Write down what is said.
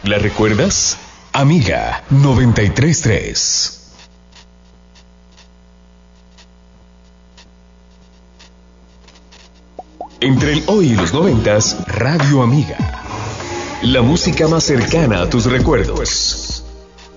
¿La recuerdas? Amiga 933. Entre el hoy y los 90s, Radio Amiga. La música más cercana a tus recuerdos.